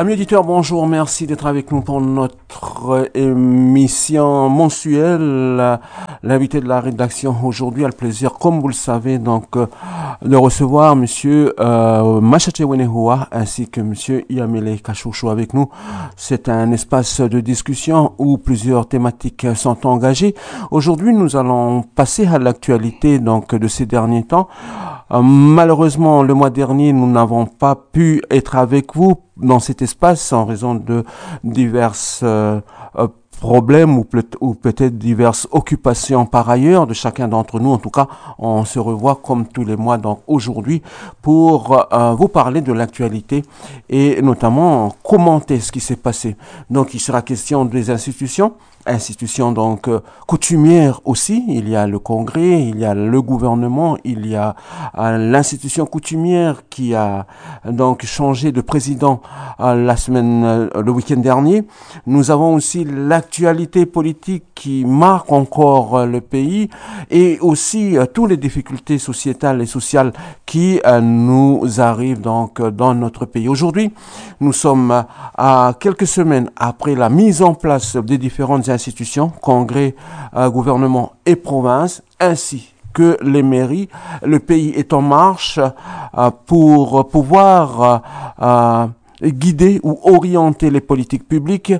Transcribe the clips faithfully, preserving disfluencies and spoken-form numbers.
Amis auditeurs, bonjour, merci d'être avec nous pour notre émission mensuelle. L'invité de la rédaction aujourd'hui a le plaisir, comme vous le savez, donc de recevoir Monsieur euh, Machache Wenehua ainsi que Monsieur Yamele Kachouchou avec nous. C'est un espace de discussion où plusieurs thématiques sont engagées. Aujourd'hui, nous allons passer à l'actualité donc de ces derniers temps. Euh, malheureusement, le mois dernier, nous n'avons pas pu être avec vous dans cet espace en raison de diverses euh, euh, problèmes ou, peut- ou peut-être diverses occupations par ailleurs de chacun d'entre nous. En tout cas, on se revoit comme tous les mois donc aujourd'hui pour euh, vous parler de l'actualité et notamment commenter ce qui s'est passé. Donc, il sera question des institutions. Institutions donc euh, coutumières aussi, il y a le Congrès, il y a le gouvernement, il y a euh, l'institution coutumière qui a donc changé de président euh, la semaine, euh, le week-end dernier. Nous avons aussi l'actualité politique qui marque encore euh, le pays et aussi euh, toutes les difficultés sociétales et sociales qui euh, nous arrivent donc euh, dans notre pays. Aujourd'hui, nous sommes euh, à quelques semaines après la mise en place des différentes institutions, congrès, euh, gouvernement et province, ainsi que les mairies. Le pays est en marche euh, pour pouvoir euh, guider ou orienter les politiques publiques.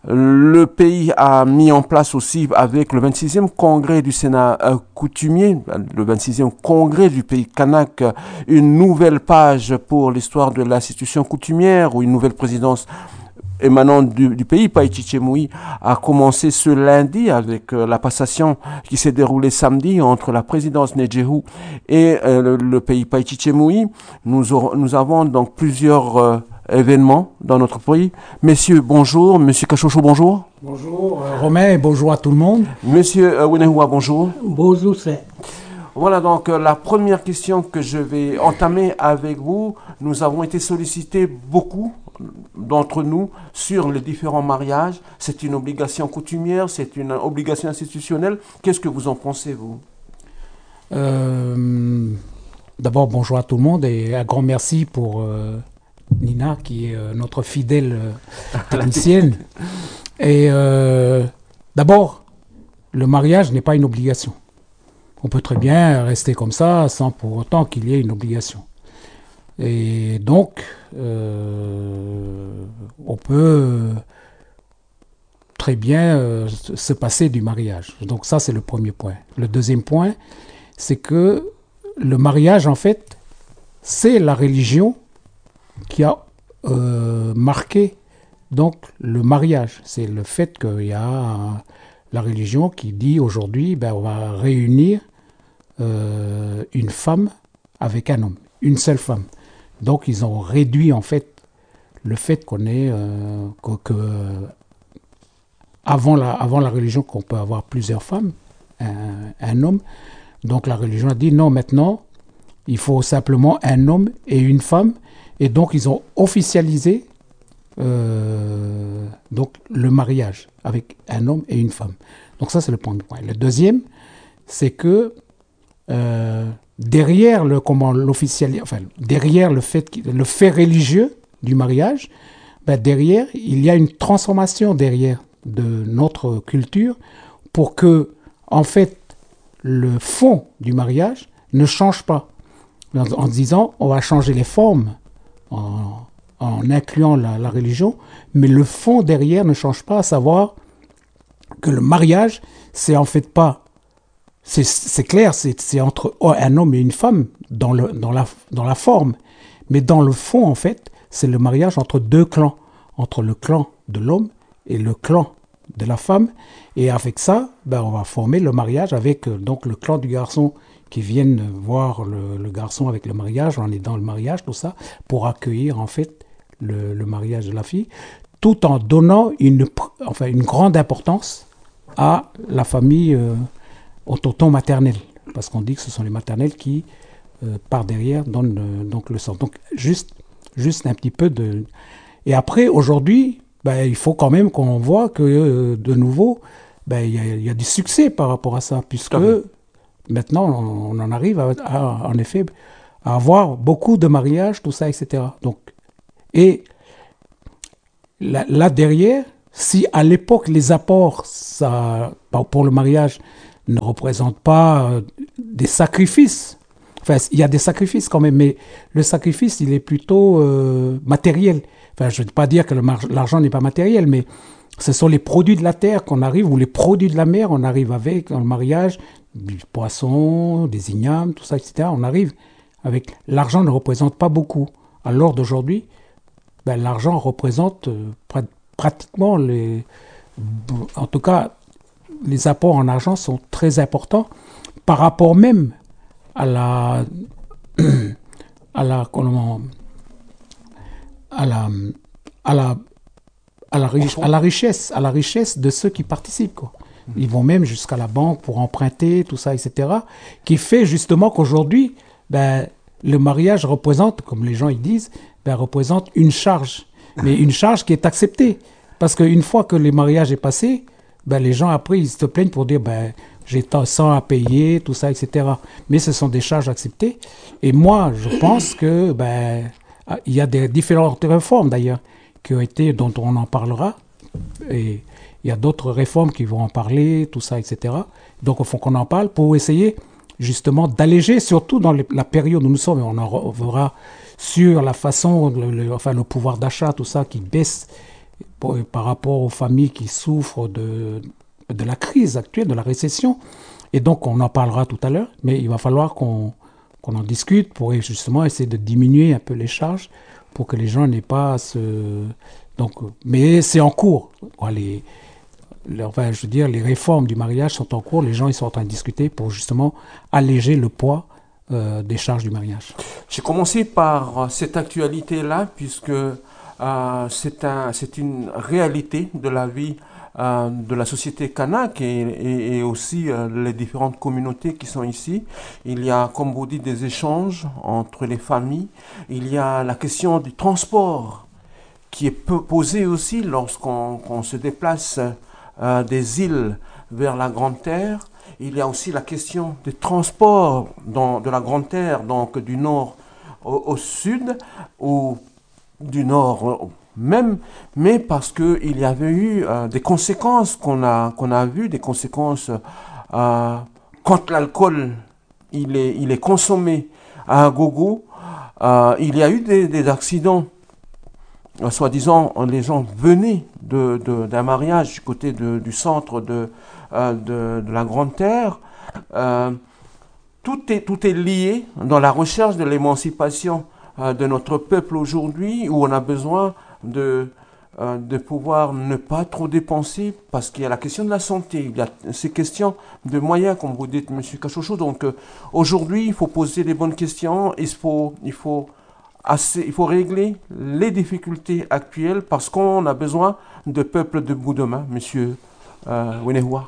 Le pays a mis en place aussi avec le vingt-sixième congrès du Sénat euh, coutumier, le vingt-sixième congrès du pays kanak, une nouvelle page pour l'histoire de l'institution coutumière ou une nouvelle présidence émanant du, du pays. Païchichemoui a commencé ce lundi avec euh, la passation qui s'est déroulée samedi entre la présidence Nejehu et euh, le, le pays Païchichemoui. Nous, aurons- nous avons donc plusieurs euh, événements dans notre pays. Messieurs, bonjour. Monsieur Kachocho, bonjour. Bonjour euh, Romain et bonjour à tout le monde. Monsieur euh, Wenehua, bonjour. Bonjour, c'est. Voilà donc euh, la première question que je vais entamer avec vous. Nous avons été sollicités beaucoup d'entre nous sur les différents mariages. C'est une obligation coutumière, c'est une obligation institutionnelle. Qu'est-ce que vous en pensez, vous? Euh, D'abord, bonjour à tout le monde et un grand merci pour euh, Nina qui est euh, notre fidèle euh, technicienne. Et euh, d'abord, le mariage n'est pas une obligation. On peut très bien rester comme ça sans pour autant qu'il y ait une obligation. Et donc, euh, on peut très bien euh, se passer du mariage. Donc ça, c'est le premier point. Le deuxième point, c'est que le mariage, en fait, c'est la religion qui a euh, marqué donc le mariage. C'est le fait qu'il y a euh, la religion qui dit aujourd'hui, ben, on va réunir euh, une femme avec un homme, une seule femme. Donc ils ont réduit en fait le fait qu'on ait euh, que, que avant la avant la religion qu'on peut avoir plusieurs femmes, un, un homme. Donc la religion a dit non, maintenant il faut simplement un homme et une femme, et donc ils ont officialisé euh, donc le mariage avec un homme et une femme. Donc ça c'est le premier point. Le deuxième, c'est que euh, derrière le comment l'officiel, enfin derrière le fait le fait religieux du mariage, ben derrière il y a une transformation derrière de notre culture pour que en fait le fond du mariage ne change pas en, en disant on va changer les formes en, en incluant la, la religion, mais le fond derrière ne change pas, à savoir que le mariage c'est en fait pas C'est, c'est clair, c'est, c'est entre un homme et une femme dans, le, dans, la, dans la forme. Mais dans le fond, en fait, c'est le mariage entre deux clans. Entre le clan de l'homme et le clan de la femme. Et avec ça, ben, on va former le mariage avec euh, donc, le clan du garçon qui viennent voir le, le garçon avec le mariage. On est dans le mariage, tout ça, pour accueillir en fait le, le mariage de la fille, tout en donnant une, enfin, une grande importance à la famille euh, au tonton maternel, parce qu'on dit que ce sont les maternelles qui, euh, par derrière, donnent euh, donc le sang. Donc, juste, juste un petit peu de... Et après, aujourd'hui, ben, il faut quand même qu'on voit que, euh, de nouveau, ben, il y a, il y a du succès par rapport à ça, puisque oui. Maintenant, on, on en arrive, à, à, en effet, à avoir beaucoup de mariages, tout ça, et cetera. Donc, et là, là derrière, si à l'époque les apports ça, pour le mariage ne représentent pas euh, des sacrifices, enfin il y a des sacrifices quand même, mais le sacrifice il est plutôt euh, matériel. Enfin je ne veux pas dire que le mar- l'argent n'est pas matériel, mais ce sont les produits de la terre qu'on arrive, ou les produits de la mer, on arrive avec dans le mariage, du poisson, des ignames, tout ça, et cetera. On arrive avec... L'argent ne représente pas beaucoup. À l'heure d'aujourd'hui, ben, l'argent représente euh, pr- pratiquement les... En tout cas, les apports en argent sont très importants par rapport même à la... à la... comment... à la... à la À la, ri- à la richesse, à la richesse de ceux qui participent, quoi. Ils vont même jusqu'à la banque pour emprunter, tout ça, et cetera. Qui fait justement qu'aujourd'hui, ben, le mariage représente, comme les gens ils disent, ben, représente une charge, mais une charge qui est acceptée, parce qu'une fois que le mariage est passé, ben, les gens après ils se plaignent pour dire ben j'ai tant cent à payer, tout ça, et cetera. Mais ce sont des charges acceptées. Et moi, je pense que ben il y a des différentes réformes d'ailleurs qui ont été, dont on en parlera, et il y a d'autres réformes qui vont en parler, tout ça, et cetera. Donc il faut qu'on en parle pour essayer justement d'alléger, surtout dans les, la période où nous sommes, et on en reverra sur la façon, le, le, enfin le pouvoir d'achat, tout ça qui baisse pour, par rapport aux familles qui souffrent de, de la crise actuelle, de la récession. Et donc on en parlera tout à l'heure, mais il va falloir qu'on, qu'on en discute pour justement essayer de diminuer un peu les charges, pour que les gens n'aient pas à se... Donc, mais c'est en cours. Les, les, enfin, je veux dire, les réformes du mariage sont en cours. Les gens ils sont en train de discuter pour justement alléger le poids euh, des charges du mariage. J'ai commencé par cette actualité-là, puisque euh, c'est un, c'est une réalité de la vie euh, de la société kanak et, et, et aussi euh, les différentes communautés qui sont ici. Il y a, comme vous dites, des échanges entre les familles. Il y a la question du transport qui est peu posée aussi lorsqu'on qu'on se déplace euh, des îles vers la Grande Terre. Il y a aussi la question des transports dans, de la Grande Terre, donc du nord au, au sud, ou du nord même, mais parce qu'il y avait eu euh, des conséquences qu'on a, qu'on a vues, des conséquences euh, quand l'alcool il est, il est consommé à gogo. Euh, il y a eu des, des accidents. Euh, soi-disant, les gens venaient de, de, d'un mariage du côté de, du centre de, euh, de, de la Grande Terre. Euh, tout, est, tout est lié dans la recherche de l'émancipation euh, de notre peuple aujourd'hui, où on a besoin de, euh, de pouvoir ne pas trop dépenser, parce qu'il y a la question de la santé, il y a ces questions de moyens, comme vous dites, M. Cachocho. Donc euh, aujourd'hui, il faut poser les bonnes questions, il faut... Il faut Assez, il faut régler les difficultés actuelles parce qu'on a besoin de peuples debout demain, monsieur euh, Wenehua.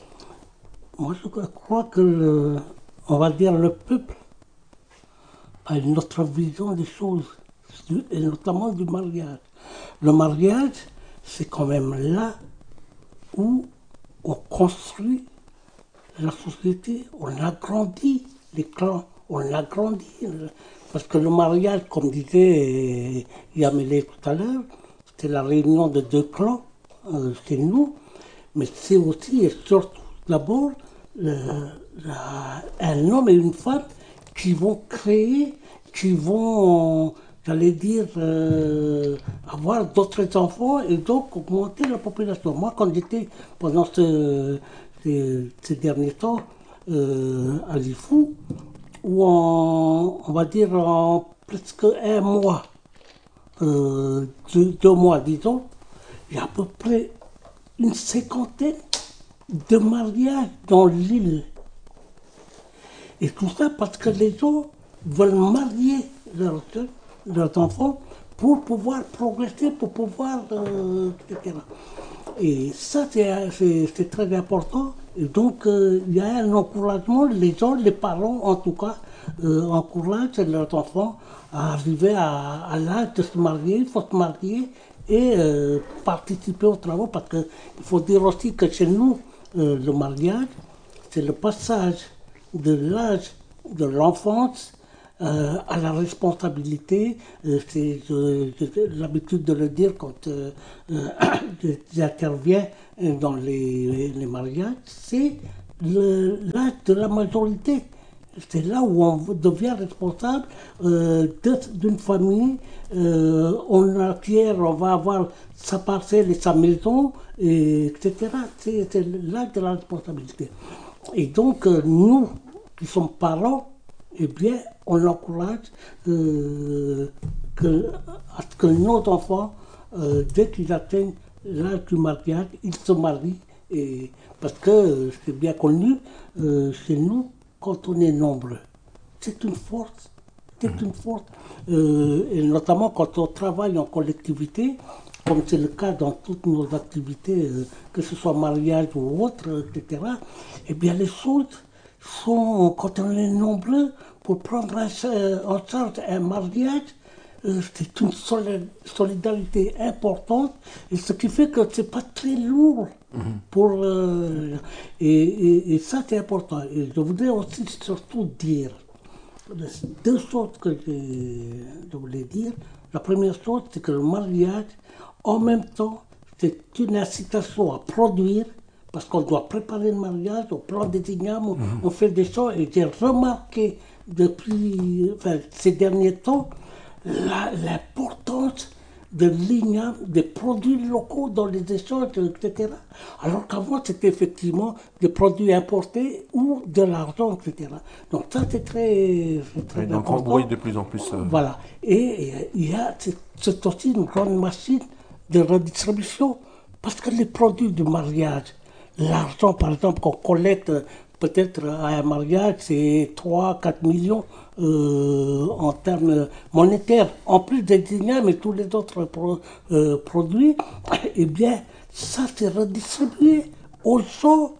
Moi, je crois que, le, on va dire, le peuple a une autre vision des choses, et notamment du mariage. Le mariage, c'est quand même là où on construit la société, on agrandit les clans, on agrandit. Parce que le mariage, comme disait Yamele tout à l'heure, c'est la réunion de deux clans euh, chez nous, mais c'est aussi et surtout d'abord le, la, un homme et une femme qui vont créer, qui vont, j'allais dire, euh, avoir d'autres enfants et donc augmenter la population. Moi, quand j'étais pendant ce, ces, ces derniers temps euh, à Lifou, où en, on va dire en presque un mois, euh, deux, deux mois disons, il y a à peu près une cinquantaine de mariages dans l'île. Et tout ça parce que les gens veulent marier leurs, leurs enfants pour pouvoir progresser, pour pouvoir... Euh, et cetera. Et ça, c'est, c'est, c'est très important. Et donc, euh, il y a un encouragement, les gens, les parents en tout cas, euh, encouragent leurs enfants à arriver à, à l'âge de se marier, il faut se marier et euh, participer aux travaux, parce qu'il faut dire aussi que chez nous, euh, le mariage, c'est le passage de l'âge de l'enfance euh, à la responsabilité. Euh, c'est, euh, j'ai l'habitude de le dire quand euh, euh, j'interviens dans les, les mariages, c'est le, l'âge de la majorité. C'est là où on devient responsable euh, d'une famille. Euh, on acquiert, on va avoir sa parcelle et sa maison, et, etc. C'est, c'est l'âge de la responsabilité. Et donc, euh, nous, qui sommes parents, eh bien, on encourage euh, que, à ce que nos enfants, euh, dès qu'ils atteignent l'âge du mariage, ils se marient. Et, parce que euh, c'est bien connu, euh, chez nous, quand on est nombreux, c'est une force. C'est une force. Euh, et notamment quand on travaille en collectivité, comme c'est le cas dans toutes nos activités, euh, que ce soit mariage ou autre, et cetera, eh bien les choses sont, quand on est nombreux, pour prendre un, en charge un mariage, euh, c'est une solidarité importante, et ce qui fait que c'est pas très lourd. Mm-hmm. Pour, euh, et, et, et ça, c'est important. Et je voudrais aussi surtout dire deux choses que je voulais dire. La première chose, c'est que le mariage, en même temps, c'est une incitation à produire, parce qu'on doit préparer le mariage, on prend des ignames, on, mm-hmm. on fait des choses. Et j'ai remarqué depuis enfin, ces derniers temps la, l'importance de l'igname, des produits locaux dans les échanges, et cetera. Alors qu'avant, c'était effectivement des produits importés ou de l'argent, et cetera. Donc ça, c'est très, c'est très donc important. Donc on voit de plus en plus... Euh... Voilà. Et il y a, c'est, c'est aussi une grande machine de redistribution, parce que les produits du mariage, l'argent, par exemple, qu'on collecte peut-être à un mariage, c'est trois à quatre millions euh, en termes monétaires, en plus des ignames et tous les autres pro, euh, produits, eh bien, ça c'est redistribué aux gens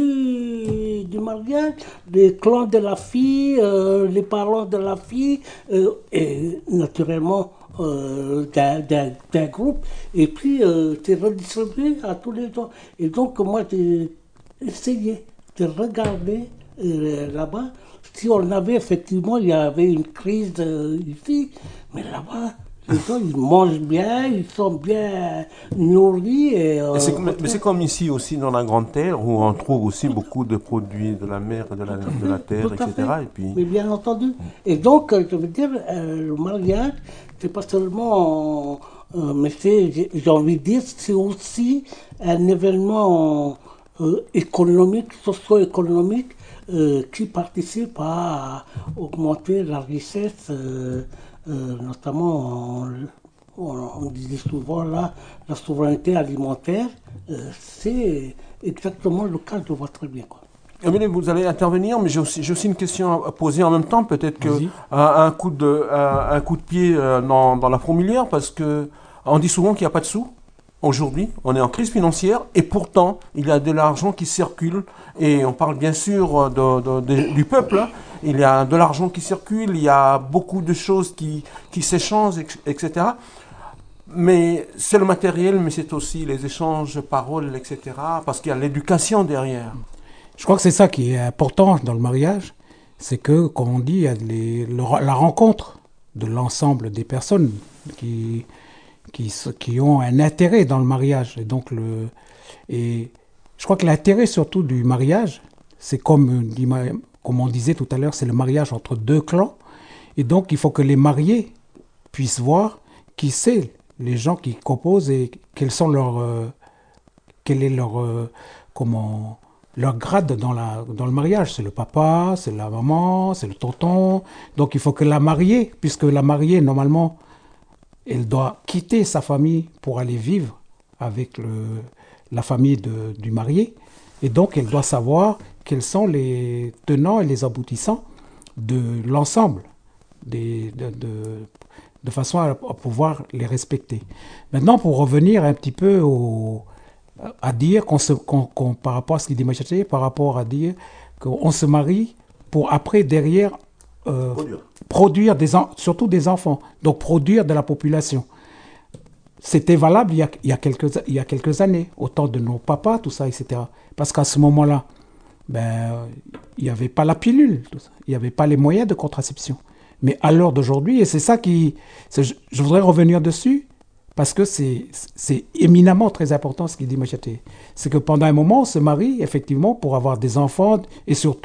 du, du mariage, les clans de la fille, euh, les parents de la fille, euh, et naturellement euh, d'un, d'un, d'un groupe, et puis euh, c'est redistribué à tous les gens. Et donc, moi, j'ai essayé de regarder euh, là-bas si on avait effectivement, il y avait une crise euh, ici, mais là-bas, les gens, ils mangent bien, ils sont bien nourris. Et, euh, et c'est, mais, mais c'est comme ici aussi dans la Grande Terre, où on trouve aussi beaucoup de produits de la mer, de la, de la terre, et cetera. Et puis... Mais bien entendu. Et donc, je veux dire, euh, le mariage, c'est pas seulement... Euh, mais c'est, j'ai, j'ai envie de dire, c'est aussi un événement euh, économique, socio-économique, euh, qui participe à augmenter la richesse, euh, euh, notamment, on, on, on disait souvent là, la souveraineté alimentaire, euh, c'est exactement le cas, je vois très bien, quoi. Vous allez intervenir, mais j'ai aussi, j'ai aussi une question à poser en même temps, peut-être que un, un, coup de, un, un coup de pied dans, dans la fourmilière, parce que on dit souvent qu'il n'y a pas de sous. Aujourd'hui, on est en crise financière et pourtant, il y a de l'argent qui circule et on parle bien sûr de, de, de, du peuple. Hein. Il y a de l'argent qui circule, il y a beaucoup de choses qui, qui s'échangent, et cetera. Mais c'est le matériel, mais c'est aussi les échanges, paroles, et cetera. Parce qu'il y a l'éducation derrière. Je crois que c'est ça qui est important dans le mariage, c'est que, comme on dit, il y a les, le, la rencontre de l'ensemble des personnes qui... Qui, qui ont un intérêt dans le mariage. Et donc, le, et je crois que l'intérêt surtout du mariage, c'est comme, comme on disait tout à l'heure, c'est le mariage entre deux clans. Et donc, il faut que les mariés puissent voir qui c'est les gens qui composent et quels sont leurs, euh, quel est leur, euh, comment, leur grade dans, la, dans le mariage. C'est le papa, c'est la maman, c'est le tonton. Donc, il faut que la mariée, puisque la mariée, normalement, elle doit quitter sa famille pour aller vivre avec le, la famille de, du marié. Et donc, elle doit savoir quels sont les tenants et les aboutissants de l'ensemble, des, de, de, de façon à, à pouvoir les respecter. Maintenant, pour revenir un petit peu au, à dire, qu'on se, qu'on, qu'on, par rapport à ce qu'il dit Machaché, par rapport à dire qu'on se marie pour après, derrière, Euh, produire, produire des en, surtout des enfants, donc produire de la population. C'était valable il y a, il y a, quelques, il y a quelques années, au temps de nos papas, tout ça, et cetera. Parce qu'à ce moment-là, ben, il n'y avait pas la pilule, tout ça. Il n'y avait pas les moyens de contraception. Mais à l'heure d'aujourd'hui, et c'est ça qui... c'est- Je, je voudrais revenir dessus, parce que c'est c'est éminemment très important ce qu'il dit Machete. C'est que pendant un moment, on se marie, effectivement, pour avoir des enfants, et surtout